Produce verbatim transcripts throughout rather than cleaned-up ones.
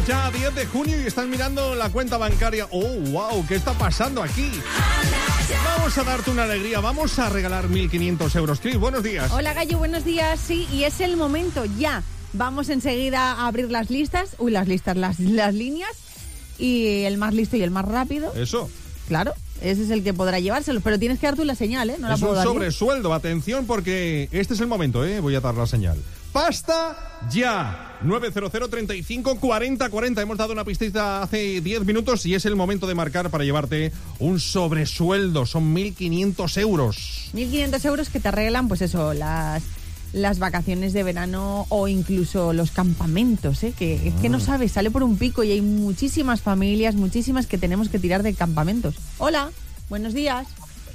Estamos ya a diez de junio y están mirando la cuenta bancaria. ¡Oh, wow! ¿Qué está pasando aquí? Vamos a darte una alegría. Vamos a regalar mil quinientos euros. Cris, buenos días. Hola, Gallo, buenos días. Sí, y es el momento ya. Vamos enseguida a abrir las listas. Uy, las listas, las, las líneas. Y el más listo y el más rápido. Eso. Claro, ese es el que podrá llevárselo. Pero tienes que dar tú la señal, ¿eh? No la es puedo un dar yo. sobresueldo. Atención, porque este es el momento, ¿eh? Voy a dar la señal. ¡Basta ya! nueve cero cero, treinta y cinco, cuarenta, cuarenta. Hemos dado una pistita hace diez minutos y es el momento de marcar para llevarte un sobresueldo. Son mil quinientos euros. mil quinientos euros que te arreglan, pues eso, las... las vacaciones de verano o incluso los campamentos, ¿eh? que es que no sabes, sale por un pico y hay muchísimas familias, muchísimas que tenemos que tirar de campamentos. Hola, buenos días.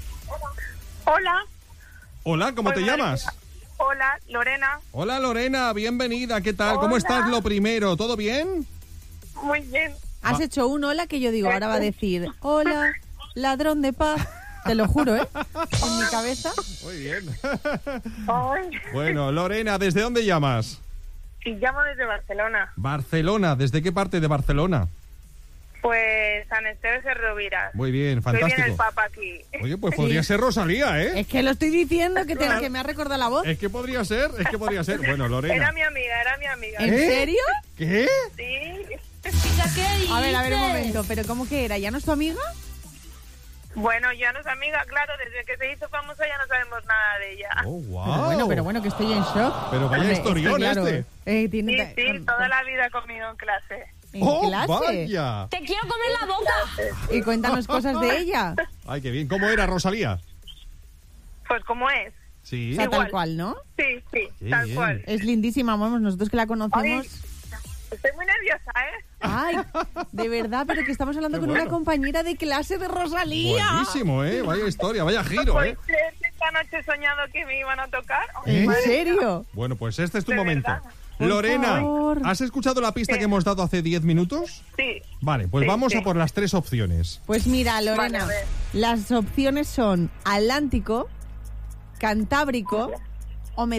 Hola. Hola, ¿cómo te llamas? Hola, Lorena. Hola, Lorena, bienvenida, ¿qué tal? Hola. ¿Cómo estás? Lo primero, ¿todo bien? Muy bien. Has Va. hecho un hola que yo digo, ahora va a decir, hola, ladrón de paz. Te lo juro, ¿eh? En mi cabeza. Muy bien. Ay. Bueno, Lorena, ¿desde dónde llamas? Y llamo desde Barcelona. Barcelona, ¿desde qué parte de Barcelona? Pues San Esteban de Rovira. Muy bien, Estoy bien fantástico. el Papa aquí. Oye, pues podría ser Rosalía, ¿eh? Es que lo estoy diciendo que, te, Claro. que me ha recordado la voz. Es que podría ser, es que podría ser. Bueno, Era Lorena. mi amiga, era mi amiga. ¿En ¿Eh? serio? ¿Qué? Sí. A ver, a ver un momento, pero ¿cómo que era? ¿Ya no es tu amiga? Bueno, ya no es amiga, claro, desde que se hizo famosa ya no sabemos nada de ella. Oh, wow. Pero bueno, pero bueno, que estoy en shock. Pero vaya Hombre, es que historión claro, este. eh, tiene- Sí, sí, toda la vida conmigo en clase. ¿En ¡Oh, clase? vaya! ¡Te quiero comer la boca! Y cuéntanos cosas de ella. Ay, qué bien. ¿Cómo era Rosalía? Pues como es. Sí. O sea, Igual. tal cual, ¿no? Sí, sí, Qué tal bien. cual. Es lindísima, vamos, nosotros que la conocemos. Estoy muy nerviosa, ¿eh? Ay, de verdad, pero que estamos hablando Qué con bueno. una compañera de clase de Rosalía. Buenísimo, ¿eh? Vaya historia, vaya ¿No giro, podéis ¿eh? creer que esta noche he soñado que me iban a tocar? ¿En Madre mía. serio? Bueno, pues este es tu De momento. verdad. Por Lorena, favor. ¿has escuchado la pista Sí. que hemos dado hace diez minutos? Sí. Vale, pues Sí, vamos sí. a por las tres opciones. Pues mira, Lorena, Vale, a ver. las opciones son Atlántico, Cantábrico